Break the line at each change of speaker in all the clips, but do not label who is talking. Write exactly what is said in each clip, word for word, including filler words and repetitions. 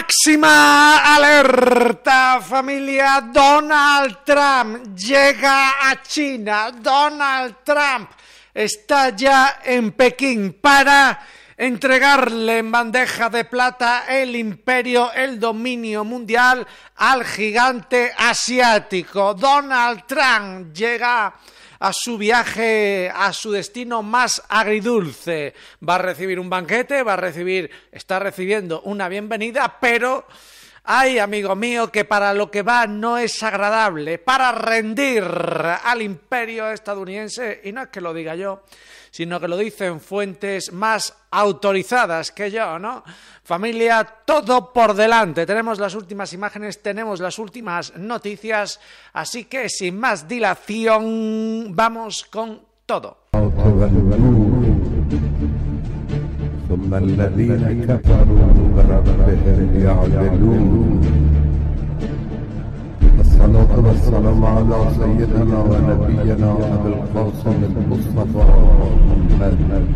Máxima alerta, familia. Donald Trump llega a China. Donald Trump está ya en Pekín para entregarle en bandeja de plata el imperio, el dominio mundial al gigante asiático. Donald Trump llega a su viaje, a su destino más agridulce. Va a recibir un banquete, va a recibir, está recibiendo una bienvenida, pero ay, amigo mío, que para lo que va no es agradable, para rendir al imperio estadounidense, y no es que lo diga yo, sino que lo dicen fuentes más autorizadas que yo, ¿no? Familia, todo por delante. Tenemos las últimas imágenes, tenemos las últimas noticias, así que sin más dilación, vamos con todo.
الصلاة والسلام على سيدنا ونبينا أبي القاسم المصطفى محمد.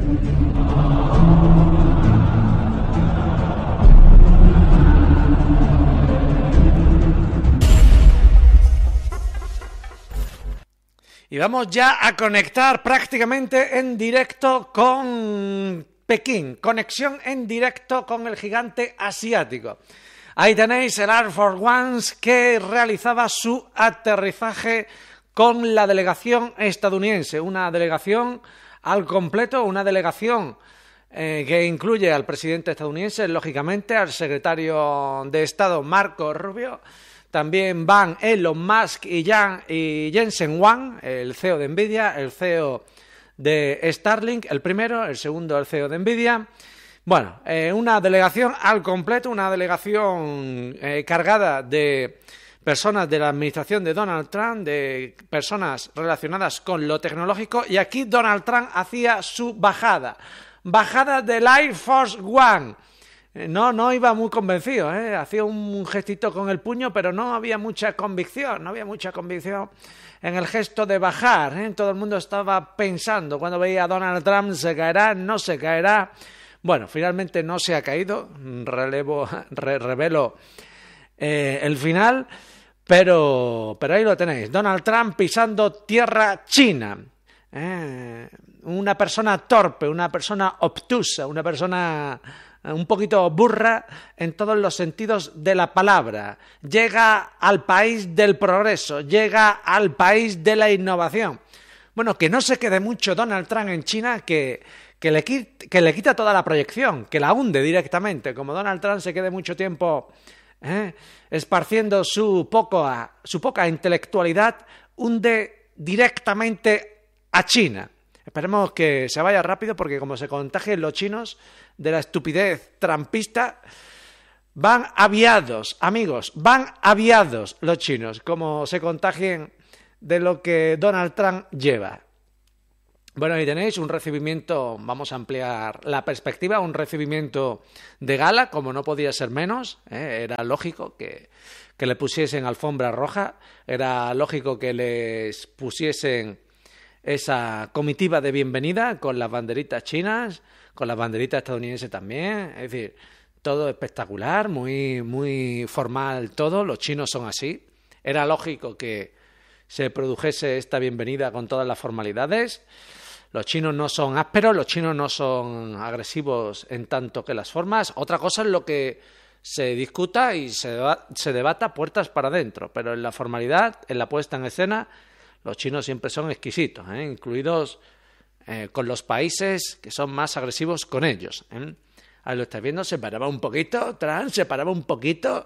Y vamos ya a conectar prácticamente en directo con Pekín, conexión en directo con el gigante asiático. Ahí tenéis el Air Force One que realizaba su aterrizaje con la delegación estadounidense, una delegación al completo, una delegación eh, que incluye al presidente estadounidense, lógicamente, al secretario de Estado Marco Rubio. También van Elon Musk y, Jan, y Jensen Huang, el C E O de Nvidia, el C E O de Starlink, el primero, el segundo el C E O de Nvidia. Bueno, eh, una delegación al completo, una delegación eh, cargada de personas de la administración de Donald Trump, de personas relacionadas con lo tecnológico, y aquí Donald Trump hacía su bajada, bajada del Air Force One. Eh, no, no iba muy convencido, ¿eh? Hacía un gestito con el puño, pero no había mucha convicción, no había mucha convicción en el gesto de bajar, ¿eh? Todo el mundo estaba pensando, cuando veía a Donald Trump, ¿se caerá? ¿No se caerá? Bueno, finalmente no se ha caído, relevo, re, revelo eh, el final, pero, pero ahí lo tenéis, Donald Trump pisando tierra china, eh, una persona torpe, una persona obtusa, una persona un poquito burra en todos los sentidos de la palabra, llega al país del progreso, llega al país de la innovación. Bueno, que no se quede mucho Donald Trump en China, que... Que le, que le quita toda la proyección, que la hunde directamente. Como Donald Trump se quede mucho tiempo eh, esparciendo su, poco a, su poca intelectualidad, hunde directamente a China. Esperemos que se vaya rápido, porque como se contagien los chinos de la estupidez trumpista, van aviados, amigos, van aviados los chinos, como se contagien de lo que Donald Trump lleva. Bueno, ahí tenéis un recibimiento, vamos a ampliar la perspectiva, un recibimiento de gala, como no podía ser menos, ¿eh? Era lógico que, que le pusiesen alfombra roja, era lógico que les pusiesen esa comitiva de bienvenida con las banderitas chinas, con las banderitas estadounidenses también, es decir, todo espectacular, muy, muy formal todo, los chinos son así, era lógico que se produjese esta bienvenida con todas las formalidades. Los chinos no son ásperos, los chinos no son agresivos en tanto que las formas. Otra cosa es lo que se discuta y se, deba, se debata puertas para adentro, pero en la formalidad, en la puesta en escena, los chinos siempre son exquisitos, ¿eh? Incluidos eh, con los países que son más agresivos con ellos, ¿eh? Ahí lo estáis viendo, se paraba un poquito, Trump se paraba un poquito,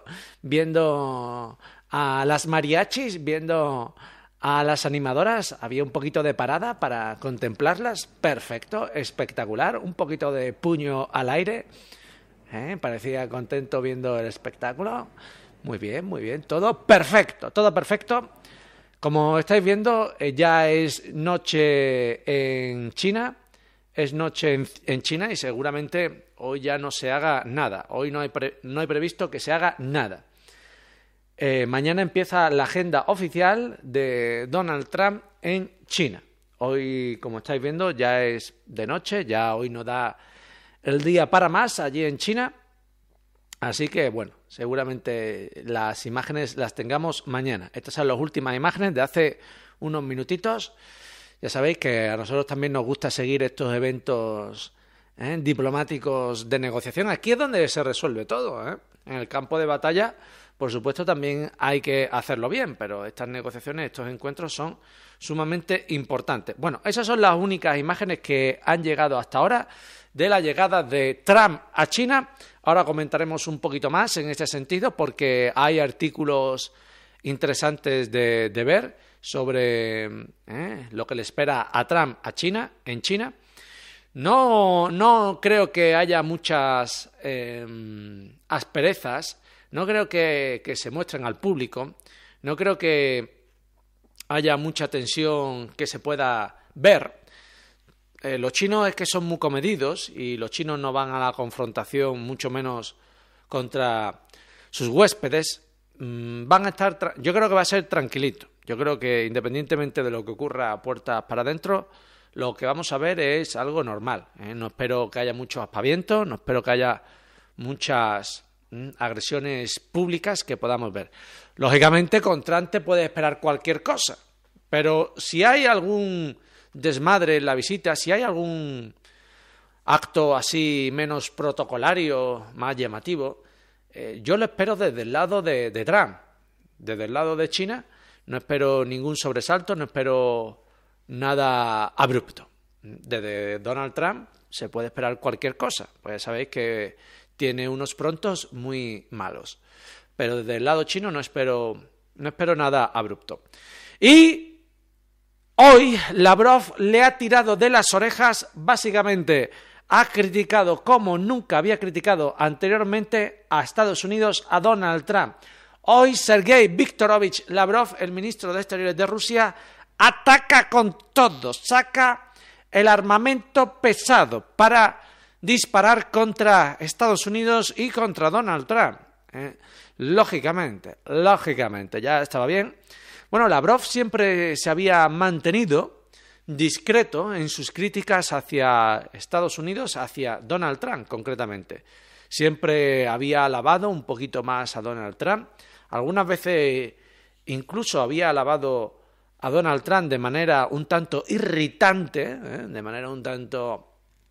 viendo a las mariachis, viendo a las animadoras, había un poquito de parada para contemplarlas, perfecto, espectacular, un poquito de puño al aire, ¿eh? Parecía contento viendo el espectáculo, muy bien, muy bien, todo perfecto, todo perfecto. Como estáis viendo, eh, ya es noche en China, es noche en, en China y seguramente hoy ya no se haga nada, hoy no hay, pre, no hay previsto que se haga nada. Eh, mañana empieza la agenda oficial de Donald Trump en China. Hoy, como estáis viendo, ya es de noche, ya hoy no da el día para más allí en China. Así que, bueno, seguramente las imágenes las tengamos mañana. Estas son las últimas imágenes de hace unos minutitos. Ya sabéis que a nosotros también nos gusta seguir estos eventos ¿eh? diplomáticos de negociación. Aquí es donde se resuelve todo, ¿eh? En el campo de batalla, por supuesto, también hay que hacerlo bien, pero estas negociaciones, estos encuentros son sumamente importantes. Bueno, esas son las únicas imágenes que han llegado hasta ahora de la llegada de Trump a China. Ahora comentaremos un poquito más en este sentido porque hay artículos interesantes de, de ver sobre eh, lo que le espera a Trump a China, en China. No, no creo que haya muchas eh, asperezas, no creo que, que se muestren al público, no creo que haya mucha tensión que se pueda ver. Eh, los chinos es que son muy comedidos y los chinos no van a la confrontación, mucho menos contra sus huéspedes. Mm, van a estar, tra- yo creo que va a ser tranquilito. Yo creo que independientemente de lo que ocurra a puertas para adentro, lo que vamos a ver es algo normal, ¿eh? No espero que haya muchos aspavientos, no espero que haya muchas mm, agresiones públicas que podamos ver. Lógicamente, con Trump te puedes esperar cualquier cosa, pero si hay algún desmadre en la visita, si hay algún acto así menos protocolario, más llamativo, eh, yo lo espero desde el lado de, de Trump, desde el lado de China. No espero ningún sobresalto, no espero nada abrupto. Desde Donald Trump se puede esperar cualquier cosa, pues ya sabéis que tiene unos prontos muy malos. Pero desde el lado chino no espero, no espero nada abrupto. Y hoy Lavrov le ha tirado de las orejas, básicamente ha criticado como nunca había criticado anteriormente a Estados Unidos, a Donald Trump. Hoy Sergei Viktorovich Lavrov, el ministro de Exteriores de Rusia, ataca con todo, saca el armamento pesado para disparar contra Estados Unidos y contra Donald Trump. ¿eh? Lógicamente, lógicamente, ya estaba bien. Bueno, Lavrov siempre se había mantenido discreto en sus críticas hacia Estados Unidos, hacia Donald Trump concretamente. Siempre había alabado un poquito más a Donald Trump. Algunas veces incluso había alabado a Donald Trump de manera un tanto irritante, ¿eh? de manera un tanto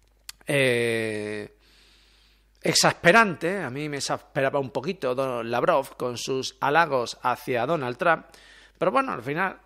eh, exasperante. A mí me exasperaba un poquito Don Lavrov con sus halagos hacia Donald Trump. Pero bueno, al final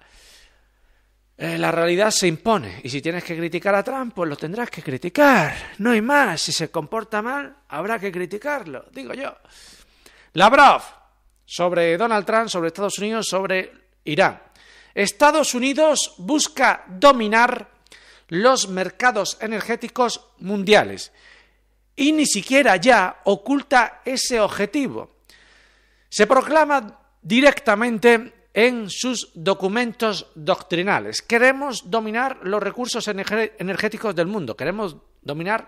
eh, la realidad se impone. Y si tienes que criticar a Trump, pues lo tendrás que criticar. No hay más. Si se comporta mal, habrá que criticarlo, digo yo. Lavrov, sobre Donald Trump, sobre Estados Unidos, sobre Irán. Estados Unidos busca dominar los mercados energéticos mundiales y ni siquiera ya oculta ese objetivo. Se proclama directamente en sus documentos doctrinales. Queremos dominar los recursos energéticos del mundo, queremos dominar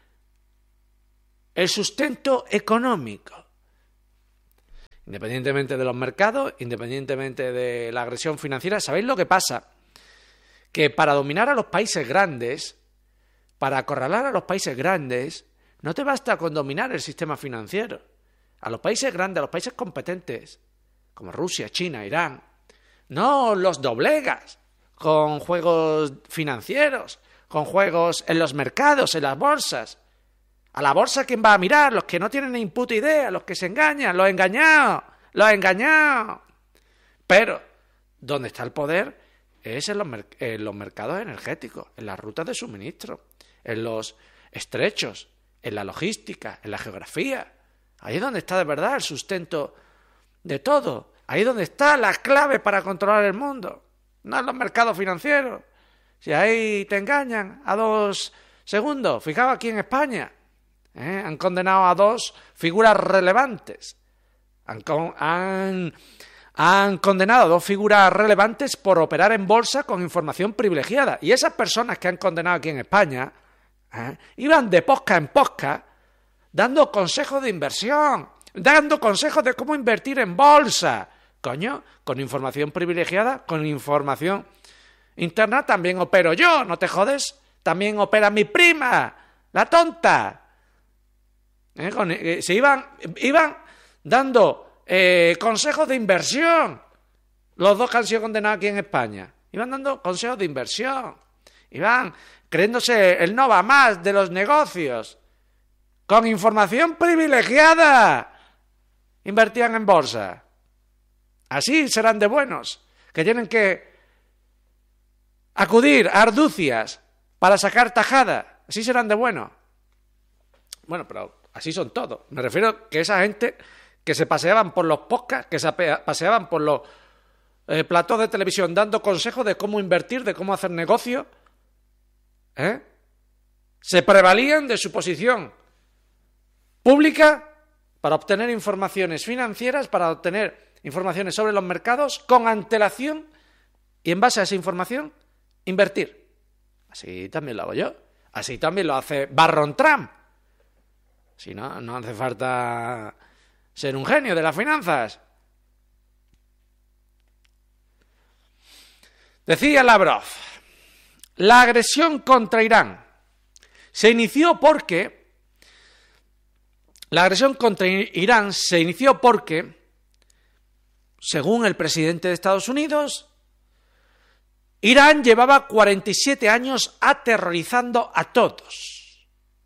el sustento económico. Independientemente de los mercados, independientemente de la agresión financiera, ¿sabéis lo que pasa? Que para dominar a los países grandes, para acorralar a los países grandes, no te basta con dominar el sistema financiero. A los países grandes, a los países competentes, como Rusia, China, Irán, no los doblegas con juegos financieros, con juegos en los mercados, en las bolsas. A la bolsa, ¿quién va a mirar? Los que no tienen ni puta idea, los que se engañan, los engañados, los engañados. Pero, ¿dónde está el poder? Es en los, mer- en los mercados energéticos, en las rutas de suministro, en los estrechos, en la logística, en la geografía. Ahí es donde está de verdad el sustento de todo. Ahí es donde está la clave para controlar el mundo. No en los mercados financieros. Si ahí te engañan a dos segundos. Fijaos aquí en España. ¿Eh? Han condenado a dos figuras relevantes. Han, con, han, han condenado a dos figuras relevantes por operar en bolsa con información privilegiada. Y esas personas que han condenado aquí en España ¿eh? iban de posca en posca dando consejos de inversión, dando consejos de cómo invertir en bolsa. Coño, con información privilegiada, con información interna también opero yo, no te jodes. También opera mi prima, la tonta. ¿eh? Con, eh, se iban, iban dando eh, consejos de inversión. Los dos que han sido condenados aquí en España. Iban dando consejos de inversión. Iban creyéndose el no va más de los negocios. Con información privilegiada. Invertían en bolsa. Así serán de buenos. Que tienen que acudir a arducias para sacar tajada. Así serán de buenos. Bueno, pero así son todos. Me refiero que esa gente que se paseaban por los podcasts, que se paseaban por los eh, platós de televisión dando consejos de cómo invertir, de cómo hacer negocio, ¿eh? se prevalían de su posición pública para obtener informaciones financieras, para obtener informaciones sobre los mercados con antelación y en base a esa información invertir. Así también lo hago yo. Así también lo hace Barron Trump. Si no, no hace falta ser un genio de las finanzas. Decía Lavrov, la agresión contra Irán se inició porque la agresión contra Irán se inició porque, según el presidente de Estados Unidos, Irán llevaba cuarenta y siete años aterrorizando a todos.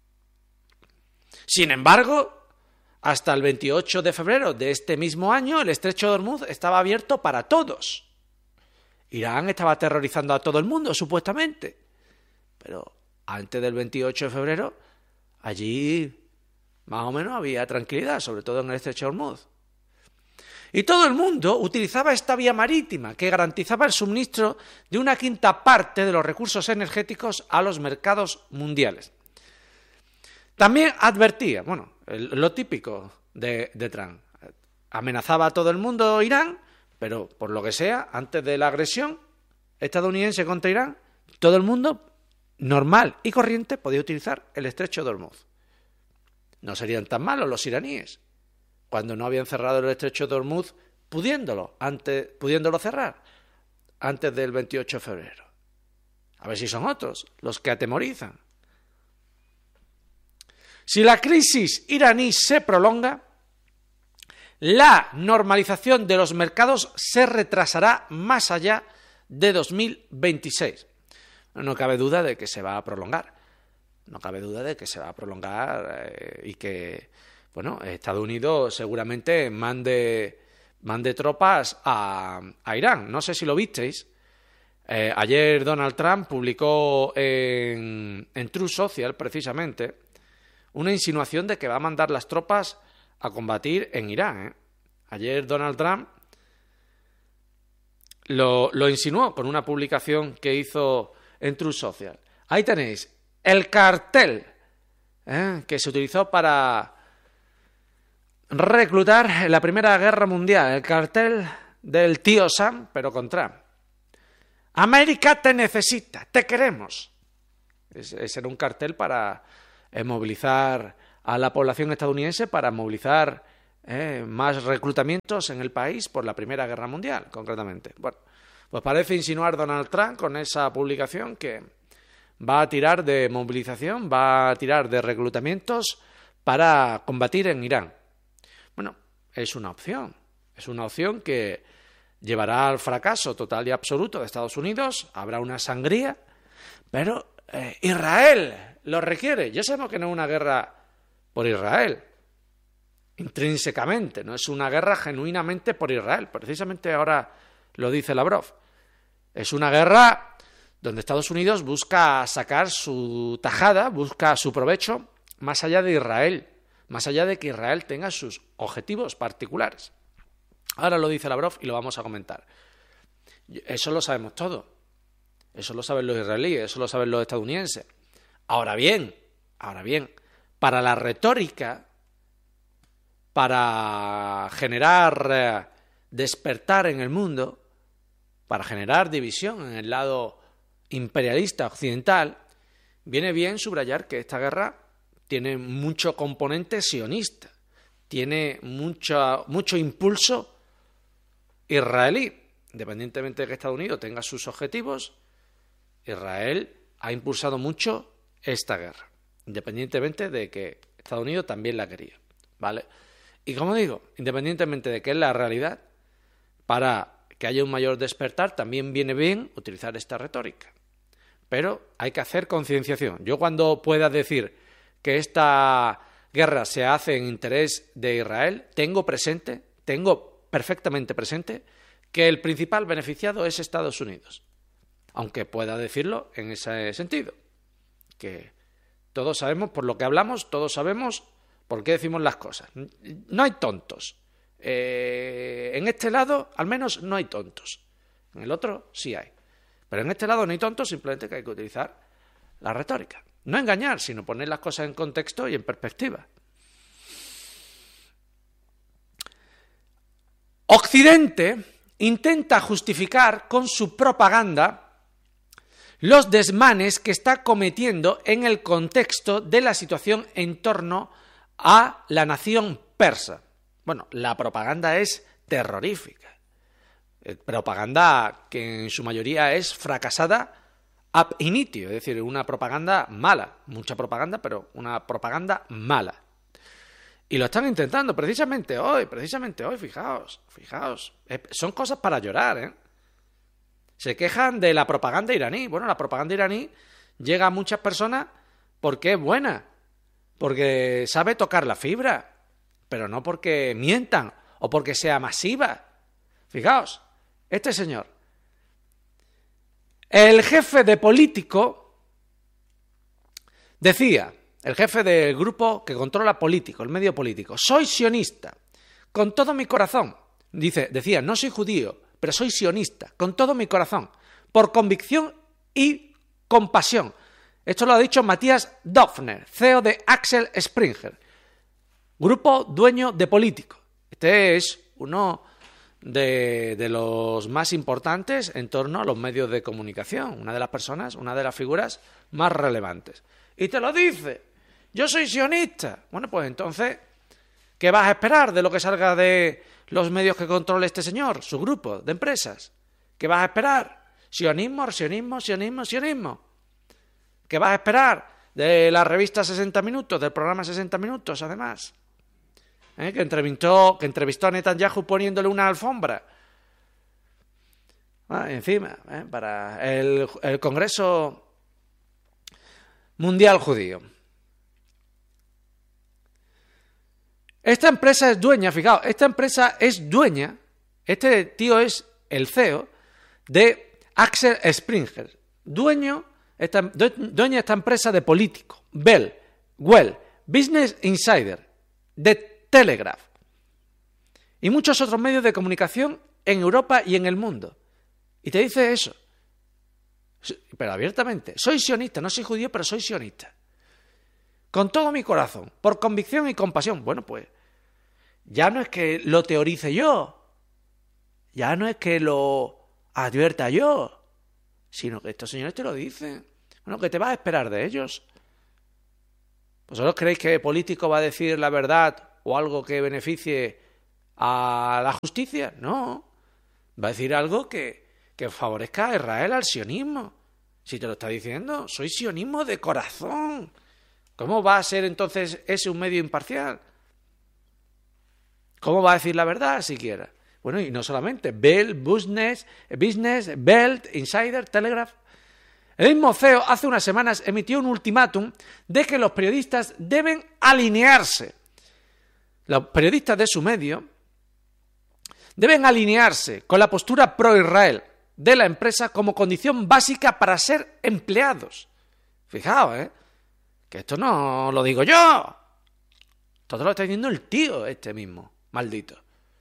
Sin embargo, hasta el veintiocho de febrero de este mismo año, el estrecho de Hormuz estaba abierto para todos. Irán estaba aterrorizando a todo el mundo, supuestamente. Pero antes del veintiocho de febrero, allí más o menos había tranquilidad, sobre todo en el estrecho de Hormuz. Y todo el mundo utilizaba esta vía marítima que garantizaba el suministro de una quinta parte de los recursos energéticos a los mercados mundiales. También advertía, bueno, lo típico de, de Trump, amenazaba a todo el mundo Irán, pero por lo que sea, antes de la agresión estadounidense contra Irán, todo el mundo normal y corriente podía utilizar el estrecho de Hormuz. No serían tan malos los iraníes, cuando no habían cerrado el estrecho de Hormuz, pudiéndolo, antes, pudiéndolo cerrar antes del veintiocho de febrero. A ver si son otros los que atemorizan. Si la crisis iraní se prolonga, la normalización de los mercados se retrasará más allá de dos mil veintiséis. No cabe duda de que se va a prolongar. No cabe duda de que se va a prolongar eh, y que, bueno, Estados Unidos seguramente mande, mande tropas a, a Irán. No sé si lo visteis. Eh, ayer Donald Trump publicó en, en Truth Social, precisamente, una insinuación de que va a mandar las tropas a combatir en Irán. ¿eh? Ayer Donald Trump lo, lo insinuó con una publicación que hizo en Truth Social. Ahí tenéis el cartel ¿eh? que se utilizó para reclutar en la Primera Guerra Mundial. El cartel del tío Sam, pero con Trump. América te necesita, te queremos. Ese era un cartel para eh, movilizar a la población estadounidense, para movilizar eh, más reclutamientos en el país por la Primera Guerra Mundial, concretamente. Bueno, pues parece insinuar Donald Trump con esa publicación que va a tirar de movilización, va a tirar de reclutamientos para combatir en Irán. Bueno, es una opción, es una opción que llevará al fracaso total y absoluto de Estados Unidos, habrá una sangría, pero eh, Israel lo requiere. Ya sabemos que no es una guerra por Israel, intrínsecamente, no es una guerra genuinamente por Israel, precisamente ahora lo dice Lavrov. Es una guerra donde Estados Unidos busca sacar su tajada, busca su provecho más allá de Israel, más allá de que Israel tenga sus objetivos particulares. Ahora lo dice Lavrov y lo vamos a comentar. Eso lo sabemos todo. Eso lo saben los israelíes, eso lo saben los estadounidenses. Ahora bien, ahora bien, para la retórica, para generar eh, despertar en el mundo, para generar división en el lado imperialista occidental, viene bien subrayar que esta guerra tiene mucho componente sionista, tiene mucho, mucho impulso israelí. Independientemente de que Estados Unidos tenga sus objetivos, Israel ha impulsado mucho esta guerra, independientemente de que Estados Unidos también la quería, ¿vale? Y como digo, independientemente de qué es la realidad, para que haya un mayor despertar también viene bien utilizar esta retórica. Pero hay que hacer concienciación. Yo cuando pueda decir que esta guerra se hace en interés de Israel, tengo presente, tengo perfectamente presente que el principal beneficiado es Estados Unidos. Aunque pueda decirlo en ese sentido. Que todos sabemos por lo que hablamos, todos sabemos por qué decimos las cosas. No hay tontos. Eh, en este lado, al menos, no hay tontos. En el otro, sí hay. Pero en este lado no hay tontos, simplemente que hay que utilizar la retórica. No engañar, sino poner las cosas en contexto y en perspectiva. Occidente intenta justificar con su propaganda los desmanes que está cometiendo en el contexto de la situación en torno a la nación persa. Bueno, la propaganda es terrorífica. Propaganda que en su mayoría es fracasada ab initio, es decir, una propaganda mala. Mucha propaganda, pero una propaganda mala. Y lo están intentando precisamente hoy, precisamente hoy, fijaos, fijaos. Son cosas para llorar, ¿eh? Se quejan de la propaganda iraní. Bueno, la propaganda iraní llega a muchas personas porque es buena, porque sabe tocar la fibra, pero no porque mientan o porque sea masiva. Fijaos, este señor, el jefe de político, decía, el jefe del grupo que controla político, el medio político, soy sionista, con todo mi corazón. Dice, decía, no soy judío, pero soy sionista, con todo mi corazón, por convicción y compasión. Esto lo ha dicho Matías Döpfner, C E O de Axel Springer, grupo dueño de Político. Este es uno de, de los más importantes en torno a los medios de comunicación, una de las personas, una de las figuras más relevantes. Y te lo dice, yo soy sionista. Bueno, pues entonces, ¿qué vas a esperar de lo que salga de los medios que controle este señor, su grupo de empresas? ¿Qué vas a esperar? Sionismo, sionismo, sionismo, sionismo. ¿Qué vas a esperar de la revista sesenta minutos, del programa sesenta minutos, además? ¿Eh? Que entrevistó, que entrevistó a Netanyahu poniéndole una alfombra. Ah, encima, ¿eh? Para el, el Congreso Mundial Judío. Esta empresa es dueña, fijaos, esta empresa es dueña, este tío es el C E O de Axel Springer, dueño, esta, dueña de esta empresa de Político, Bell, Well, Business Insider, The Telegraph y muchos otros medios de comunicación en Europa y en el mundo. Y te dice eso, pero abiertamente, soy sionista, no soy judío, pero soy sionista. Con todo mi corazón, por convicción y compasión. Bueno, pues, ya no es que lo teorice yo, ya no es que lo advierta yo, sino que estos señores te lo dicen. Bueno, ¿qué te vas a esperar de ellos? ¿Vosotros creéis que el político va a decir la verdad o algo que beneficie a la justicia? No, va a decir algo que, que favorezca a Israel, al sionismo. Si te lo está diciendo, soy sionismo de corazón. ¿Cómo va a ser entonces ese un medio imparcial? ¿Cómo va a decir la verdad siquiera? Bueno, y no solamente, Bell, Business, Business, Bell, Insider, Telegraph. El mismo C E O hace unas semanas emitió un ultimátum de que los periodistas deben alinearse. Los periodistas de su medio deben alinearse con la postura pro-Israel de la empresa como condición básica para ser empleados. Fijaos, ¿eh? Que esto no lo digo yo. Todo lo está diciendo el tío este mismo, maldito.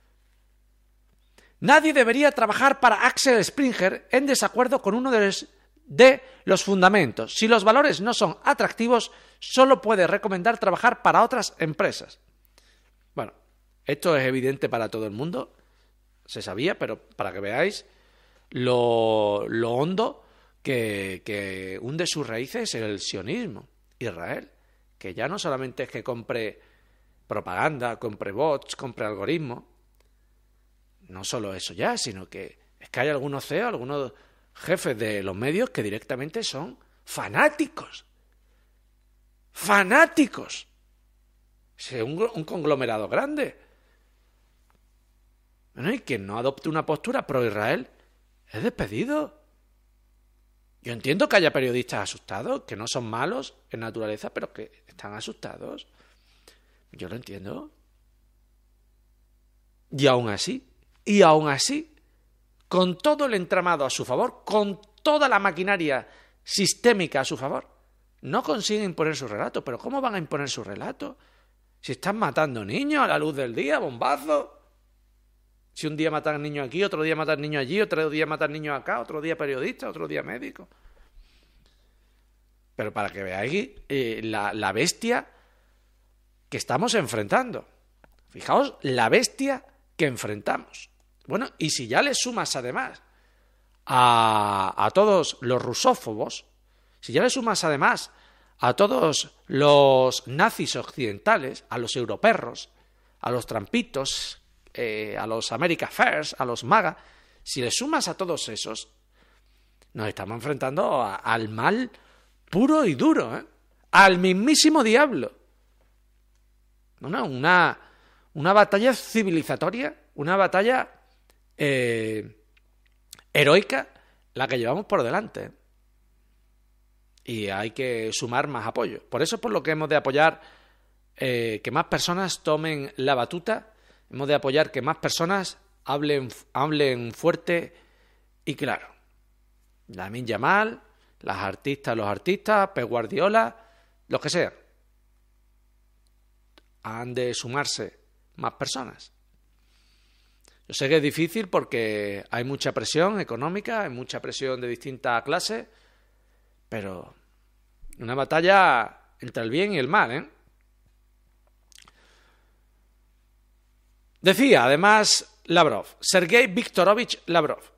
Nadie debería trabajar para Axel Springer en desacuerdo con uno de los, de los fundamentos. Si los valores no son atractivos, solo puede recomendar trabajar para otras empresas. Bueno, esto es evidente para todo el mundo. Se sabía, pero para que veáis lo, lo hondo que, que hunde sus raíces el sionismo. Israel, que ya no solamente es que compre propaganda, compre bots, compre algoritmos, no solo eso ya, sino que es que hay algunos C E O, algunos jefes de los medios que directamente son fanáticos, fanáticos Es un, un conglomerado grande. Bueno, y quien no adopte una postura pro-Israel es despedido. Yo entiendo que haya periodistas asustados, que no son malos en naturaleza, pero que están asustados. Yo lo entiendo. Y aún así, y aún así, con todo el entramado a su favor, con toda la maquinaria sistémica a su favor, no consiguen imponer su relato. ¿Pero cómo van a imponer su relato? Si están matando niños a la luz del día, bombazo. Si un día matan niños aquí, otro día matan niños allí, otro día matan niños acá, otro día periodistas, otro día médicos. Pero para que veáis eh, la, la bestia que estamos enfrentando. Fijaos la bestia que enfrentamos. Bueno, y si ya le sumas además a, a todos los rusófobos, si ya le sumas además a todos los nazis occidentales, a los europerros, a los trampitos, eh, a los America First, a los MAGA, si le sumas a todos esos, nos estamos enfrentando a, al mal puro y duro, ¿eh? Al mismísimo diablo. Una, una, una batalla civilizatoria, una batalla eh, heroica, la que llevamos por delante. Y hay que sumar más apoyo. Por eso es por lo que hemos de apoyar eh, que más personas tomen la batuta, hemos de apoyar que más personas hablen, hablen fuerte y claro. Lamine Yamal, las artistas, los artistas, Pep Guardiola, los que sean. Han de sumarse más personas. Yo sé que es difícil porque hay mucha presión económica, hay mucha presión de distintas clases, pero una batalla entre el bien y el mal, ¿eh? Decía, además, Lavrov, Sergei Viktorovich Lavrov,